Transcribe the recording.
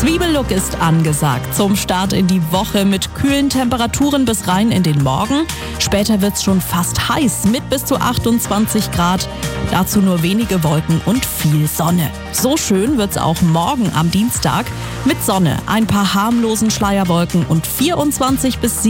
Zwiebellook ist angesagt zum Start in die Woche mit kühlen Temperaturen bis rein in den Morgen. Später wird's schon fast heiß mit bis zu 28 Grad. Dazu nur wenige Wolken und viel Sonne. So schön wird's auch morgen am Dienstag mit Sonne, ein paar harmlosen Schleierwolken und 24 bis